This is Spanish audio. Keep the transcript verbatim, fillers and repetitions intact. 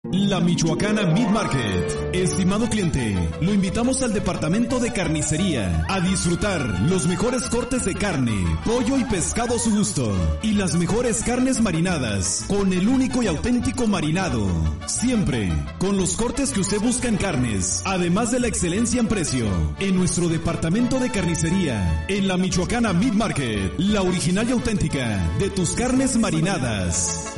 La Michoacana Meat Market. Estimado cliente, lo invitamos al departamento de carnicería a disfrutar los mejores cortes de carne, pollo y pescado a su gusto y las mejores carnes marinadas con el único y auténtico marinado. Siempre con los cortes que usted busca en carnes, además de la excelencia en precio. En nuestro departamento de carnicería, en la Michoacana Meat Market, la original y auténtica de tus carnes marinadas.